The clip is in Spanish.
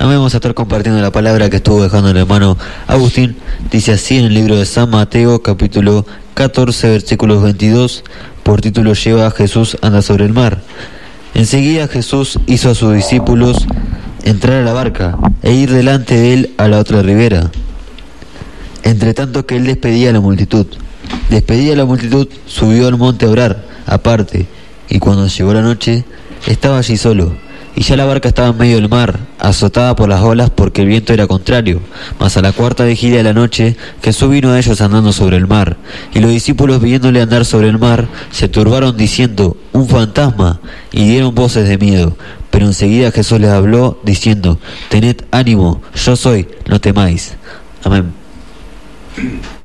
Vamos a estar compartiendo la palabra que estuvo dejando el hermano Agustín. Dice así en el libro de San Mateo, capítulo 14, versículos 22, por título lleva Jesús anda sobre el mar. Enseguida Jesús hizo a sus discípulos entrar a la barca e ir delante de él a la otra ribera, entre tanto que él despedía a la multitud. Despedida a la multitud, subió al monte a orar, aparte, y cuando llegó la noche, estaba allí solo. Y ya la barca estaba en medio del mar, azotada por las olas porque el viento era contrario. Mas a la cuarta vigilia de la noche, Jesús vino a ellos andando sobre el mar. Y los discípulos, viéndole andar sobre el mar, se turbaron diciendo: «¡Un fantasma!», y dieron voces de miedo. Pero enseguida Jesús les habló, diciendo: «Tened ánimo, yo soy, no temáis». Amén.